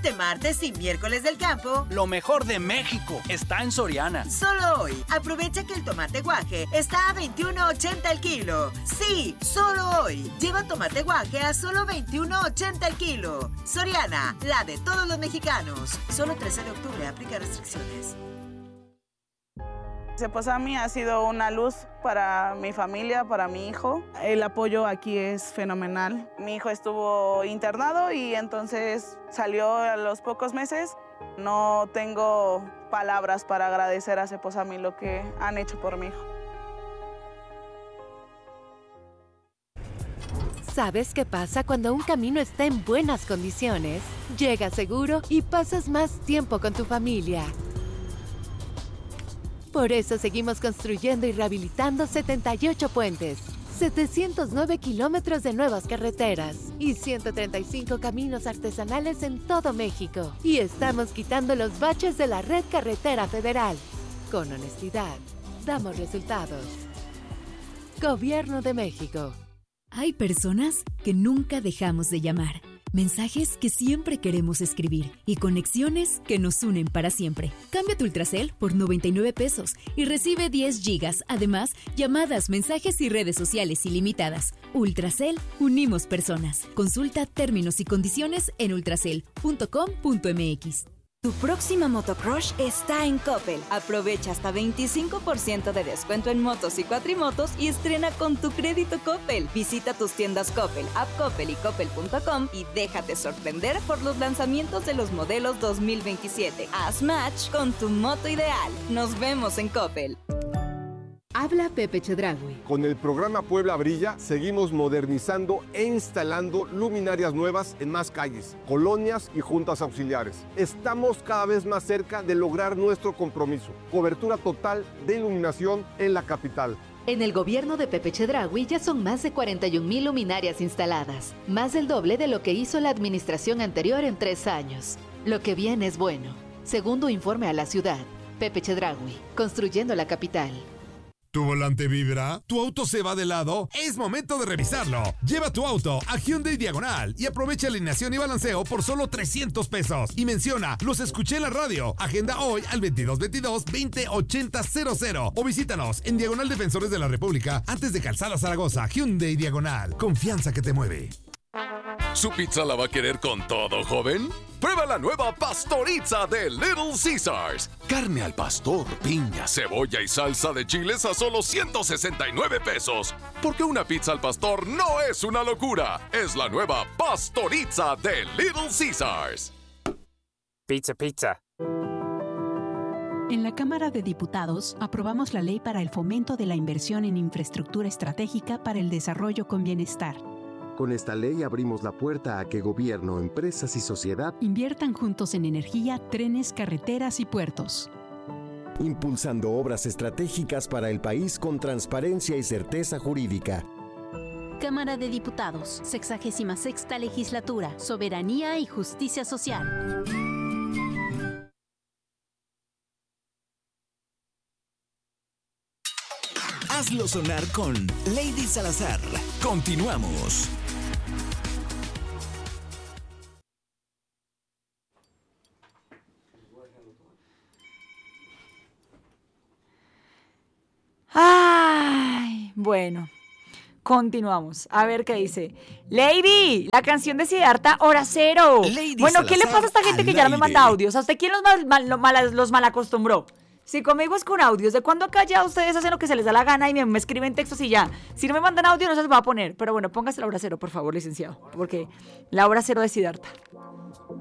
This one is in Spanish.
Este martes y miércoles del campo, lo mejor de México está en Soriana. Solo hoy, aprovecha que el tomate guaje está a $21.80 el kilo. Sí, solo hoy. Lleva tomate guaje a solo $21.80 el kilo. Soriana, la de todos los mexicanos. Solo 13 de octubre, aplica restricciones. Cepozami ha sido una luz para mi familia, para mi hijo. El apoyo aquí es fenomenal. Mi hijo estuvo internado y entonces salió a los pocos meses. No tengo palabras para agradecer a Cepozami lo que han hecho por mi hijo. ¿Sabes qué pasa cuando un camino está en buenas condiciones? Llegas seguro y pasas más tiempo con tu familia. Por eso seguimos construyendo y rehabilitando 78 puentes, 709 kilómetros de nuevas carreteras y 135 caminos artesanales en todo México. Y estamos quitando los baches de la red carretera federal. Con honestidad, damos resultados. Gobierno de México. Hay personas que nunca dejamos de llamar. Mensajes que siempre queremos escribir y conexiones que nos unen para siempre. Cambia tu Ultracel por $99 y recibe 10 gigas. Además, llamadas, mensajes y redes sociales ilimitadas. Ultracel, unimos personas. Consulta términos y condiciones en ultracel.com.mx. Tu próxima motocrush está en Coppel. Aprovecha hasta 25% de descuento en motos y cuatrimotos y estrena con tu crédito Coppel. Visita tus tiendas Coppel, App Coppel y Coppel.com y déjate sorprender por los lanzamientos de los modelos 2027. Haz match con tu moto ideal. Nos vemos en Coppel. Habla Pepe Chedraui. Con el programa Puebla Brilla seguimos modernizando e instalando luminarias nuevas en más calles, colonias y juntas auxiliares. Estamos cada vez más cerca de lograr nuestro compromiso. Cobertura total de iluminación en la capital. En el gobierno de Pepe Chedraui ya son más de 41,000 luminarias instaladas, más del doble de lo que hizo la administración anterior en 3 años. Lo que viene es bueno. Segundo informe a la ciudad. Pepe Chedraui, construyendo la capital. ¿Tu volante vibra? ¿Tu auto se va de lado? Es momento de revisarlo. Lleva tu auto a Hyundai Diagonal y aprovecha alineación y balanceo por solo $300. Y menciona, los escuché en la radio. Agenda hoy al 2222-208000 o visítanos en Diagonal Defensores de la República antes de Calzada Zaragoza. Hyundai Diagonal. Confianza que te mueve. ¿Su pizza la va a querer con todo, joven? Prueba la nueva Pastoriza de Little Caesars. Carne al pastor, piña, cebolla y salsa de chiles a solo $169. Porque una pizza al pastor no es una locura. Es la nueva Pastoriza de Little Caesars. Pizza, pizza. En la Cámara de Diputados aprobamos la ley para el fomento de la inversión en infraestructura estratégica para el desarrollo con bienestar. Con esta ley abrimos la puerta a que gobierno, empresas y sociedad inviertan juntos en energía, trenes, carreteras y puertos. Impulsando obras estratégicas para el país con transparencia y certeza jurídica. Cámara de Diputados, 66ª Legislatura, Soberanía y Justicia Social. Hazlo sonar con Lady Salazar. Continuamos. Ay, bueno, continuamos. A ver qué dice. Lady, la canción de Siddhartha, Hora Cero. Lady Bueno, ¿qué le Salazar pasa a esta gente que ya no me al aire. manda audios? ¿A usted quién los malacostumbró? Si conmigo es con audios, ¿de cuándo acá ya ustedes hacen lo que se les da la gana y me escriben textos y ya? Si no me mandan audio no se los va a poner. Pero bueno, póngase la Hora Cero, por favor, licenciado. Porque la Hora Cero de Siddhartha.